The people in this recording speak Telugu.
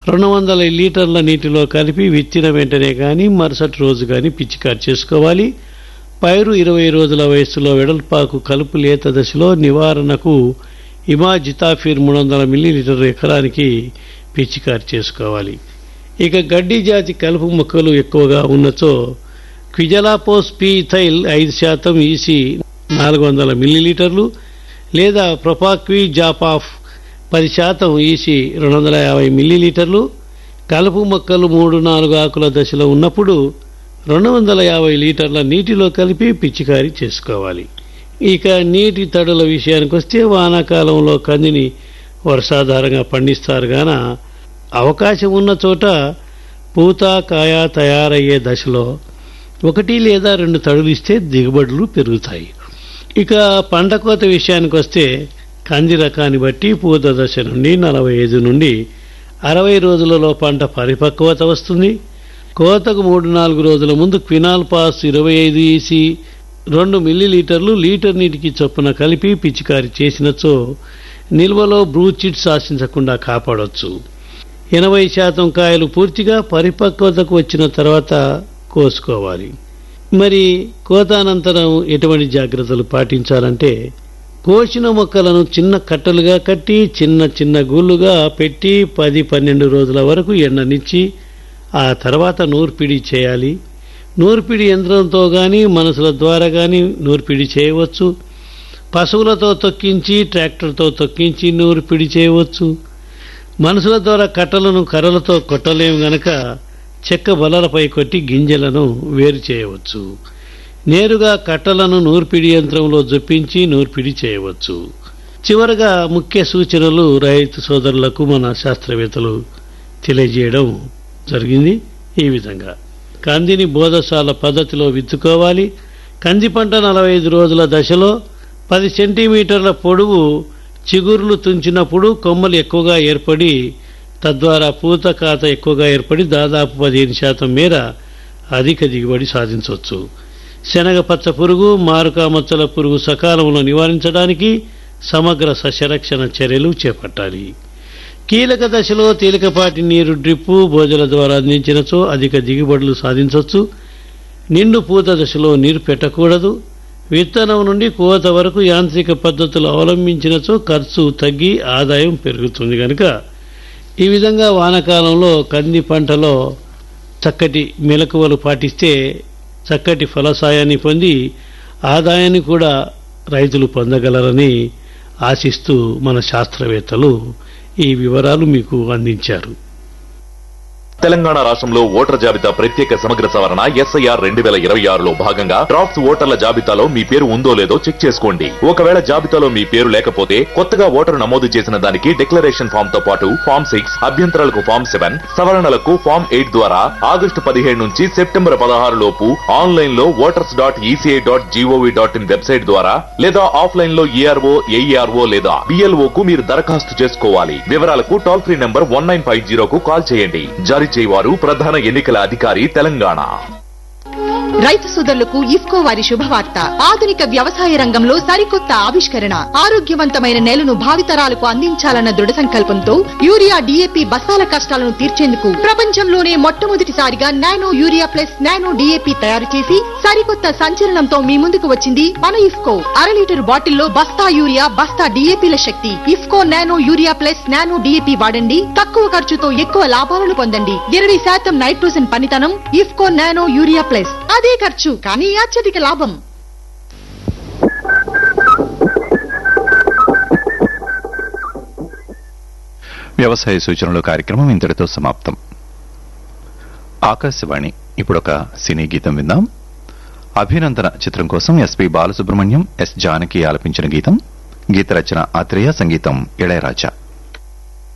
200 లీటర్ల నీటిలో కలిపి విత్తిన వెంటనే కానీ మరుసటి రోజు కానీ పిచికారి చేసుకోవాలి. పైరు 20 రోజుల వయస్సులో వెడల్పాకు కలుపు లేత దశలో నివారణకు ఇమాజితాఫిర్ 300 మిల్లీలీటర్ ఎకరానికి పిచికారి చేసుకోవాలి. ఇక గడ్డి జాతి కలుపు మొక్కలు ఎక్కువగా ఉన్నచో క్విజలాపోస్ పీథైల్ 5% ఈసీ 400 మిల్లీలీటర్లు లేదా ప్రొపాక్వి జాపాఫ్ 10% ఈసీ 250 మిల్లీలీటర్లు, కలుపు మొక్కలు 3-4 ఆకుల దశలో ఉన్నప్పుడు 250 లీటర్ల నీటిలో కలిపి పిచికారీ చేసుకోవాలి. ఇక నీటి తడుల విషయానికి వస్తే వానాకాలంలో కందిని వర్షాధారంగా పండిస్తారు గాన అవకాశం ఉన్న చోట పూత కాయ తయారయ్యే దశలో 1 లేదా 2 తడులు ఇస్తే దిగుబడులు పెరుగుతాయి. ఇక పంట కోత విషయానికి వస్తే కంది రకాన్ని బట్టి పూత దశ నుండి 45 నుండి 60 రోజులలో పంట పరిపక్వత వస్తుంది. కోతకు 3-4 రోజుల ముందు క్వినాల్ పాస్ 25 ఈసీ 2 మిల్లీలీటర్లు లీటర్ నీటికి చొప్పున కలిపి పిచికారి చేసినచో నిల్వలో బ్రూచిట్స్ ఆశించకుండా కాపాడవచ్చు. 80% కాయలు పూర్తిగా పరిపక్వతకు వచ్చిన తర్వాత కోసుకోవాలి. మరి కోత అనంతరం ఎటువంటి జాగ్రత్తలు పాటించాలంటే కోసిన మొక్కలను చిన్న కట్టలుగా కట్టి చిన్న చిన్న గూళ్లుగా పెట్టి 10-12 రోజుల వరకు ఎండనిచ్చి ఆ తర్వాత నూర్పిడి చేయాలి. నూర్పిడి యంత్రంతో గాని మనుషుల ద్వారా గాని నూర్పిడి చేయవచ్చు. పశువులతో తొక్కించి ట్రాక్టర్తో తొక్కించి నూర్పిడి చేయవచ్చు. మనుషుల ద్వారా కట్టలను కర్రలతో కొట్టలేము గనక చెక్క బలలపై కొట్టి గింజలను వేరు చేయవచ్చు. నేరుగా కట్టలను నూర్పిడి యంత్రంలో జొప్పించి నూర్పిడి చేయవచ్చు. చివరగా ముఖ్య సూచనలు రైతు సోదరులకు మన శాస్త్రవేత్తలు తెలియజేయడం జరిగింది. ఈ విధంగా కందిని బోధశాల పద్ధతిలో విత్తుకోవాలి. కంది పంట 45 రోజుల దశలో 10 సెంటీమీటర్ల పొడవు చిగుర్లు తుంచినప్పుడు కొమ్మలు ఎక్కువగా ఏర్పడి తద్వారా పూత కాత ఎక్కువగా ఏర్పడి దాదాపు 15% మేర అధిక దిగుబడి సాధించవచ్చు. శనగ పచ్చ పురుగు మారుకా మచ్చల పురుగు సకాలంలో నివారించడానికి సమగ్ర సస్యరక్షణ చర్యలు చేపట్టాలి. కీలక దశలో తేలికపాటి నీరు డ్రిప్పు బోజల ద్వారా అందించినచో అధిక దిగుబడులు సాధించవచ్చు. నిండు పూత దశలో నీరు పెట్టకూడదు. విత్తనం నుండి కోత వరకు యాంత్రిక పద్ధతులు అవలంబించినచో ఖర్చు తగ్గి ఆదాయం పెరుగుతుంది కనుక ఈ విధంగా వానాకాలంలో కంది పంటలో చక్కటి మెలకువలు పాటిస్తే చక్కటి ఫలసాయాన్ని పొంది ఆదాయాన్ని కూడా రైతులు పొందగలరని ఆశిస్తూ మన శాస్త్రవేత్తలు ఈ వివరాలు మీకు అందించారు. తెలంగాణ రాష్ట్రంలో ఓటర్ జాబితా ప్రత్యేక సమగ్ర సవరణ ఎస్ఐఆర్ 2026లో భాగంగా డ్రాఫ్ట్స్ ఓటర్ల జాబితాలో మీ పేరు ఉందో లేదో చెక్ చేసుకోండి. ఒకవేళ జాబితాలో మీ పేరు లేకపోతే కొత్తగా ఓటరు నమోదు చేసిన దానికి డిక్లరేషన్ ఫామ్ తో పాటు ఫామ్ 6, అభ్యంతరాలకు ఫామ్ 7, సవరణలకు ఫామ్ 8 ద్వారా ఆగస్టు 17 నుంచి సెప్టెంబర్ 16 లోపు ఆన్లైన్ లో voters.eca.gov.in వెబ్సైట్ ద్వారా లేదా ఆఫ్లైన్ లో ఏఆర్ఓ, ఏఈఆర్ఓ లేదా బిఎల్ఓ కు మీరు దరఖాస్తు చేసుకోవాలి. వివరాలకు టోల్ ఫ్రీ నంబర్ 1950 కు కాల్ చేయండి. జారీ చేయవారు ప్రధాన ఎన్నికల అధికారి తెలంగాణ. రైతు సోదరులకు ఇఫ్కో వారి శుభవార్త. ఆధునిక వ్యవసాయ రంగంలో సరికొత్త ఆవిష్కరణ, ఆరోగ్యవంతమైన నేలను భావితరాలకు అందించాలన్న దృఢ సంకల్పంతో యూరియా డిఏపి బస్తాల కష్టాలను తీర్చేందుకు ప్రపంచంలోనే మొట్టమొదటిసారిగా nano urea plus nano DAP తయారు చేసి సరికొత్త సంచలనంతో మీ ముందుకు వచ్చింది మన ఇఫ్కో. 1/2 లీటర్ బాటిల్లో బస్తా యూరియా, బస్తా డిఏపిల శక్తి. IFFCO nano urea plus nano DAP వాడండి. తక్కువ ఖర్చుతో ఎక్కువ లాభాలను పొందండి. 20% నైట్రోజన్ పనితనం. IFFCO nano urea plus. అదే ఖర్చు కానీ అత్యధిక లాభం. వ్యవసాయ సూచనలు కార్యక్రమం ఇంతటితో సమాప్తం. ఆకాశవాణి ఇప్పుడొక సినీ గీతం విందాం. అభినందన చిత్రం కోసం ఎస్పి బాలసుబ్రహ్మణ్యం, ఎస్ జానకి ఆలపించిన గీతం. గీత రచన ఆత్రేయ, సంగీతం ఇళయరాజా.